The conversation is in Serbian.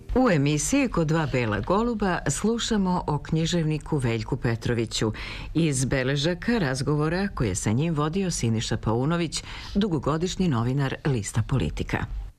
U emisiji Kod dva bela goluba slušamo o književniku Veljku Petroviću iz beležaka razgovora koje je sa njim vodio Siniša Paunović, dugogodišnji novinar Lista Politika.